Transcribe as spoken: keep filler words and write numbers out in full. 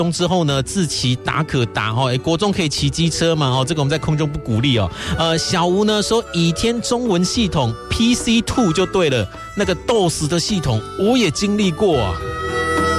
中之后呢，自骑打可打哈，国中可以骑机车嘛哈，这个我们在空中不鼓励哦。呃，小吴呢说倚天中文系统 P C 二 就对了，那个 D O S 的系统我也经历过啊。